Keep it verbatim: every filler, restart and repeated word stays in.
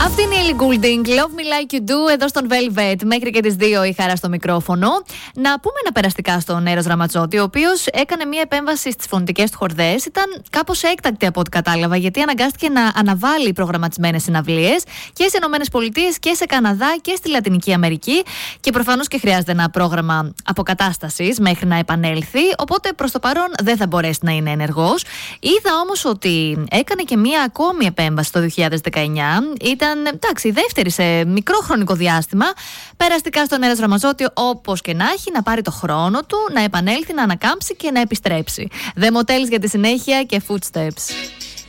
Αυτή είναι η Ellie Goulding, Love Me Like You Do, εδώ στον Velvet. Μέχρι και τις δύο η Χαρά στο μικρόφωνο. Να πούμε ένα περαστικά στον Έρος Ραματζότη, ο οποίος έκανε μια επέμβαση στις φωνητικές του χορδές. Ήταν κάπως έκτακτη από ό,τι κατάλαβα, γιατί αναγκάστηκε να αναβάλει προγραμματισμένες συναυλίες και σε ΗΠΑ και σε Καναδά και στη Λατινική Αμερική. Και προφανώς και χρειάζεται ένα πρόγραμμα αποκατάστασης μέχρι να επανέλθει. Οπότε προς το παρόν δεν θα μπορέσει να είναι ενεργός. Είδα όμως ότι έκανε και μια ακόμη επέμβαση το δύο χιλιάδες δεκαεννιά. Ήταν, εντάξει, η δεύτερη σε μικρό χρονικό διάστημα. Περαστικά στον Έρος Ραματζότη, όπως και να έχει, να πάρει το χρόνο του, να επανέλθει, να ανακάμψει και να επιστρέψει. The Motels για τη συνέχεια και Footsteps.